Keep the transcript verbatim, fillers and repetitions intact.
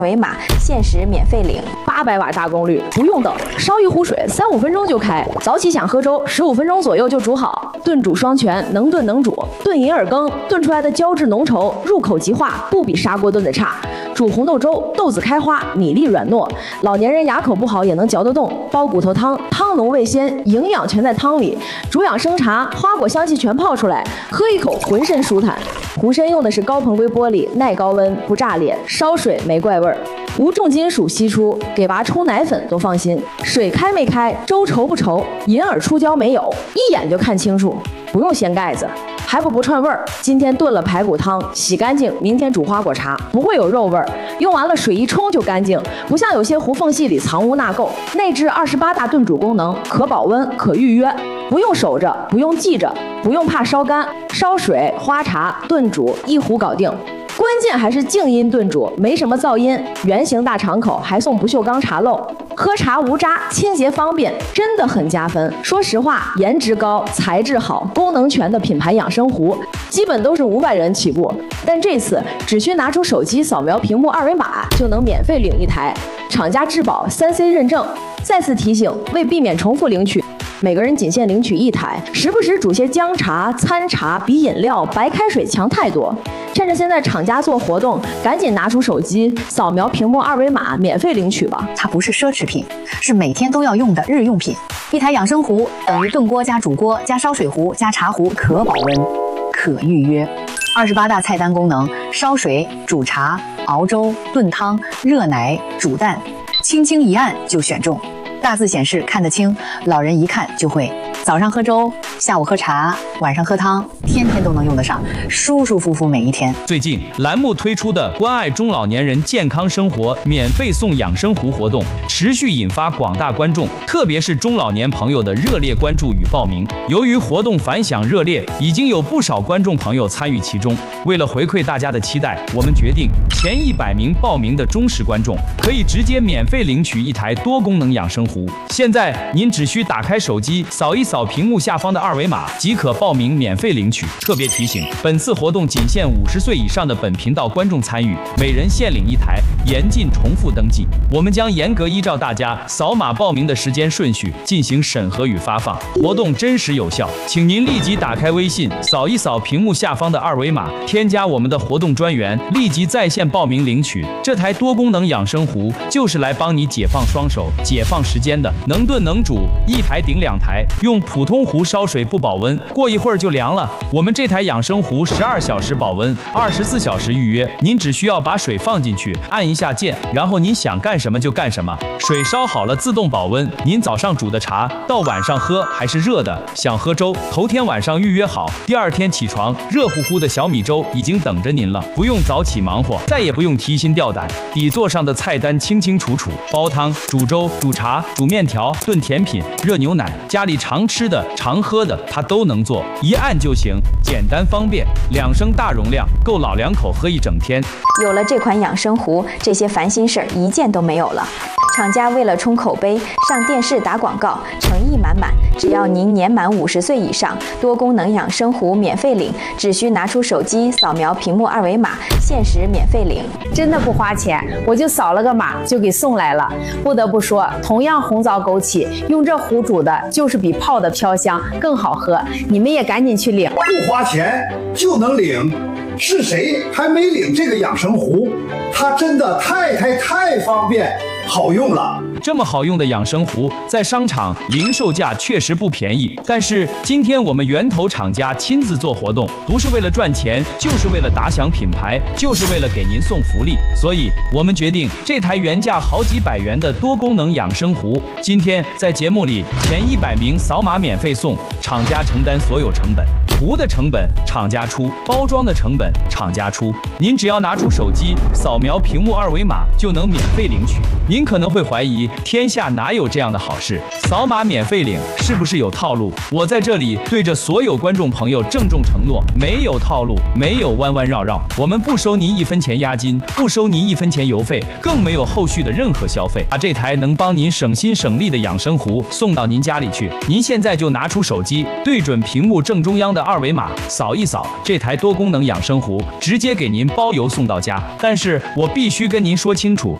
维码，限时免费领。 八百瓦大功率，不用等，烧一壶水，三五分钟就开。早起想喝粥，十五分钟左右就煮好。炖煮双全，能炖能煮。炖银耳羹炖出来的胶质浓稠，入口即化，不比砂锅炖的差。煮红豆粥，豆子开花，米粒软糯，老年人牙口不好也能嚼得动。煲骨头汤，汤浓味鲜，营养全在汤里。煮养生茶，花果香气全泡出来，喝一口浑身舒坦。壶身用的是高硼硅玻璃，耐高温，不炸裂，烧水没怪味儿。无重金属析出，给娃冲奶粉都放心。水开没开，粥稠不稠，银耳出胶没有，一眼就看清楚，不用掀盖子。还不不串味儿，今天炖了排骨汤，洗干净，明天煮花果茶，不会有肉味儿。用完了水一冲就干净，不像有些糊缝隙里藏污纳垢。内置二十八大炖煮功能，可保温，可预约，不用守着，不用记着，不用怕烧干。烧水、花茶、炖煮一壶搞定。关键还是静音炖煮，没什么噪音，圆形大敞口，还送不锈钢茶漏，喝茶无渣，清洁方便，真的很加分。说实话，颜值高，材质好，功能全的品牌养生壶，基本都是五百元起步，但这次只需拿出手机扫描屏幕二维码，就能免费领一台，厂家质保三 C 认证。再次提醒，为避免重复领取，每个人仅限领取一台，时不时煮些姜茶、餐茶，比饮料、白开水强太多。趁着现在厂家做活动，赶紧拿出手机扫描屏幕二维码，免费领取吧。 它不是奢侈品，是每天都要用的日用品。一台养生壶等于炖锅加煮锅加烧水壶加茶壶，可保温，可预约。二十八大菜单功能：烧水、煮茶、熬粥、炖汤、热奶、煮蛋，轻轻一按就选中。大字显示看得清，老人一看就会。早上喝粥，下午喝茶，晚上喝汤，天天都能用得上，舒舒服服每一天。 最近栏目推出的关爱中老年人健康生活免费送养生壶活动，持续引发广大观众，特别是中老年朋友的热烈关注与报名。由于活动反响热烈，已经有不少观众朋友参与其中。为了回馈大家的期待，我们决定前一百名报名的忠实观众可以直接免费领取一台多功能养生壶。现在您只需打开手机，扫一扫屏幕下方的二维码，即可报名免费领取。特别提醒，本次活动仅限五十岁以上的本频道观众参与，每人限领一台，严禁重复登记。我们将严格依照大家扫码报名的时间顺序进行审核与发放，活动真实有效。请您立即打开微信，扫一扫屏幕下方的二维码，添加我们的活动专员，立即在线报名领取。这台多功能养生壶就是来帮你解放双手、解放时间的，能炖能煮，一台顶两台。用普通壶烧水不保温，过一会儿就凉了。我们这台养生壶十二小时保温，二十四小时预约。您只需要把水放进去，按一下键，然后您想干什么就干什么。水烧好了自动保温，您早上煮的茶到晚上喝还是热的。想喝粥，头天晚上预约好，第二天起床，热乎乎的小米粥已经等着您了，不用早起忙活，再也不用提心吊胆。底座上的菜单清清楚楚，煲汤、煮粥、煮茶、煮面条、炖甜品、热牛奶，家里常吃的、常喝的，它都能做，一按就行，简单方便。两升大容量，够老两口喝一整天。 有了这款养生壶，这些烦心事儿一件都没有了。厂家为了冲口碑，上电视打广告，诚意满满。只要您年满五十岁以上，多功能养生壶免费领，只需拿出手机扫描屏幕二维码，限时免费领。 真的不花钱，我就扫了个码就给送来了。不得不说，同样红枣枸杞，用这壶煮的就是比泡的飘香更好喝。你们也赶紧去领， 不花钱就能领。是谁还没领这个养生壶？它真的太太太方便好用了。 这么好用的养生壶，在商场零售价确实不便宜，但是今天我们源头厂家亲自做活动，不是为了赚钱，就是为了打响品牌，就是为了给您送福利。所以我们决定，这台原价好几百元的多功能养生壶，今天在节目里前一百名扫码免费送，厂家承担所有成本。壶的成本厂家出，包装的成本厂家出，您只要拿出手机扫描屏幕二维码就能免费领取。您可能会怀疑，天下哪有这样的好事？扫码免费领是不是有套路？我在这里对着所有观众朋友郑重承诺，没有套路，没有弯弯绕绕，我们不收您一分钱押金，不收您一分钱邮费，更没有后续的任何消费。把这台能帮您省心省力的养生壶送到您家里去，您现在就拿出手机，对准屏幕正中央的二维码，扫一扫，这台多功能养生壶直接给您包邮送到家。但是我必须跟您说清楚，